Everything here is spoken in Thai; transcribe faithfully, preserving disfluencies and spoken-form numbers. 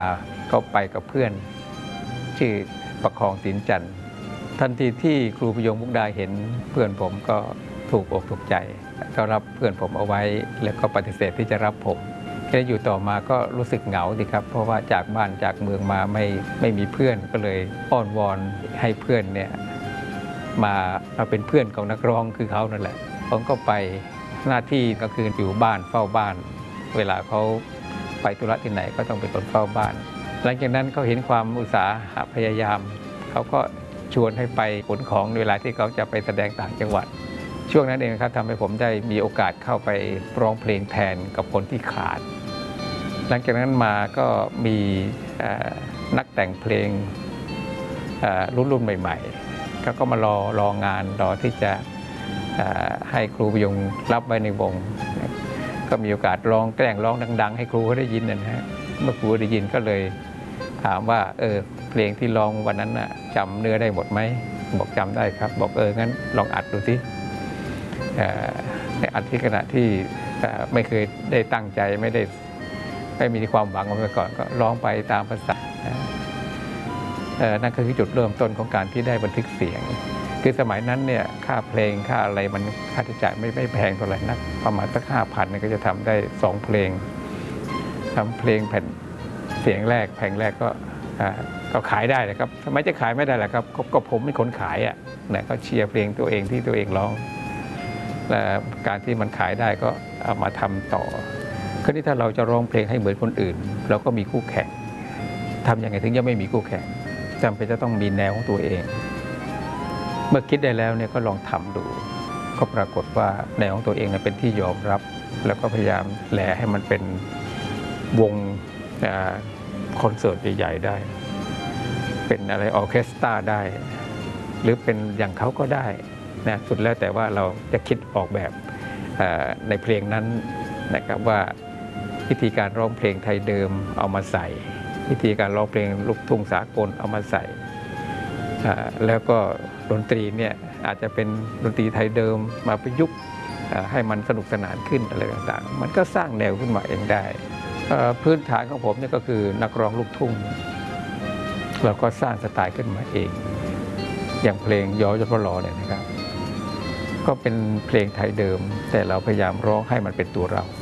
ก็ไปกับเพื่อนชื่อประคองศิลจันทร์ทันทีที่ครูพยงมุกดาเห็นเพื่อนผมก็ถูกอกถูกใจก็รับเพื่อนผมเอาไว้แล้วก็ปฏิเสธที่จะรับผมแค่อยู่ต่อมาก็รู้สึกเหงาสิครับเพราะว่าจากบ้านจากเมืองมาไม่ไม่มีเพื่อนก็เลยอ้อนวอนให้เพื่อนเนี่ยมามาเป็นเพื่อนของนักร้องคือเขานั่นแหละผมก็ไปหน้าที่ก็คืออยู่บ้านเฝ้าบ้านเวลาเขาไปธุระที่ไหนก็ต้องเป็นคนเฝ้าบ้านหลังจากนั้นเขาเห็นความอุตสาหะพยายามเขาก็ชวนให้ไปขนของเวลาที่เขาจะไปแสดงต่างจังหวัดช่วงนั้นเองครับทำให้ผมได้มีโอกาสเข้าไปร้องเพลงแทนกับคนที่ขาดหลังจากนั้นมาก็มีนักแต่งเพลงรุ่นรุ่นใหม่ๆก็ก็มารอรองานรอที่จะให้ครูพยงรับไว้ในวงก็มีโอกาสร้องแกล้งร้องดังๆให้ครูเขาได้ยินนะฮะเมื่อครูได้ยินก็เลยถามว่าเออเพลงที่ร้องวันนั้นน่ะจำเนื้อได้หมดไหมบอกจำได้ครับบอกเอองั้นลองอัดดูสิในอัดที่ขณะที่ไม่เคยได้ตั้งใจไม่ได้ไม่มีความหวังมาก่อนก็ร้องไปตามภาษานั่นก็คือจุดเริ่มต้นของการที่ได้บันทึกเสียงคือสมัยนั้นเนี่ยค่าเพลงค่าอะไรมันค่าใช้จ่ายไม่ไม่แพงเท่าไหร่นักประมาณสักห้าพันก็จะทำได้สองเพลงทำเพลงแผ่นเสียงแรกแผ่นแรกก็ก็ขายได้เลยครับทำไมจะขายไม่ได้ล่ะครับก็ผมเป็นคนขายอ่ะนะก็เชียร์เพลงตัวเองที่ตัวเองร้องและการที่มันขายได้ก็เอามาทำต่อคราวนี้ถ้าเราจะร้องเพลงให้เหมือนคนอื่นเราก็มีคู่แข่งทำยังไงถึงจะไม่มีคู่แข่งจำเป็นจะต้องมีแนวของตัวเองเมื่อคิดได้แล้วเนี่ยก็ลองทำดูก็ปรากฏว่าแนวของตัวเองเป็นที่ยอมรับแล้วก็พยายามแหล่ให้มันเป็นวงคอนเสิร์ตใหญ่ๆได้เป็นอะไรออเคสตราได้หรือเป็นอย่างเขาก็ได้นะสุดแล้วแต่ว่าเราจะคิดออกแบบในเพลงนั้นนะครับว่าวิธีการร้องเพลงไทยเดิมเอามาใส่วิธีการร้องเพลงลูกทุ่งสากลเอามาใส่แล้วก็ดนตรีเนี่ยอาจจะเป็นดนตรีไทยเดิมมาประยุกต์ให้มันสนุกสนานขึ้นอะไรต่างๆมันก็สร้างแนวขึ้นมาเองได้พื้นฐานของผมเนี่ยก็คือนักร้องลูกทุ่งเราก็สร้างสไตล์ขึ้นมาเองอย่างเพลงยอยศพลเนี่ยนะครับก็เป็นเพลงไทยเดิมแต่เราพยายามร้องให้มันเป็นตัวเรา